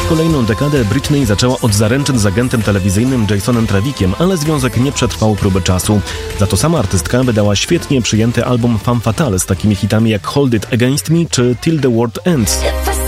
kolejną dekadę Britney zaczęła od zaręczyn z agentem telewizyjnym Jasonem Travickiem, ale związek nie przetrwał próby czasu. Za to sama artystka wydała świetnie przyjęty album Femme Fatale z takimi hitami jak Hold It Against Me czy Till the World Ends.